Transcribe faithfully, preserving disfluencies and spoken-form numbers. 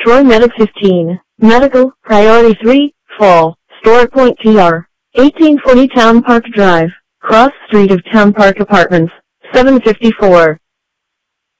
Troy Medic fifteen, Medical, Priority three, Fall, Store Point T R, eighteen forty Town Park Drive, Cross Street of Town Park Apartments, seven fifty-four.